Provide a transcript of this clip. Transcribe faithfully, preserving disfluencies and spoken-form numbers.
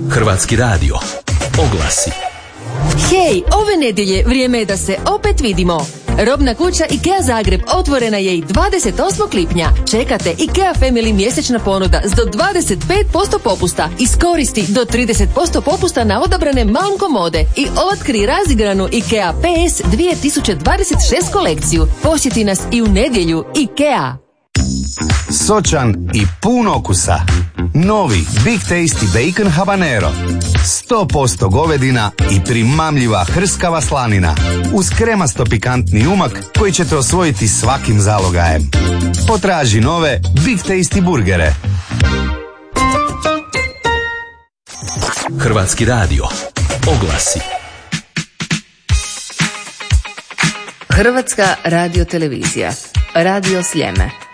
Hrvatski radio. Oglasi. Hej, ove nedjelje vrijeme je da se opet vidimo. Robna kuća IKEA Zagreb otvorena je i dvadeset osmog lipnja. Čekate IKEA Family mjesečna ponuda s do dvadeset pet posto popusta. Iskoristi do trideset posto popusta na odabrane Malm komode i otkri razigranu IKEA P S dvije tisuće dvadeset šest kolekciju. Posjeti nas i u nedjelju. IKEA. Sočan i pun okusa. Novi Big Tasty Bacon Habanero. sto posto govedina i primamljiva hrskava slanina. Uz kremasto pikantni umak koji ćete osvojiti svakim zalogajem. Potraži nove Big Tasty burgere. Hrvatski radio. Oglasi. Hrvatska radiotelevizija. Radio Sljeme.